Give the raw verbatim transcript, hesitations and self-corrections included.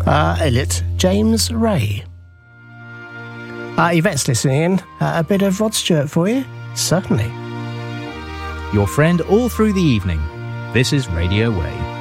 Uh, Elliot James Ray. Uh, Yvette's listening in. Uh, a bit of Rod Stewart for you? Certainly. Your friend all through the evening. This is Radio Wave.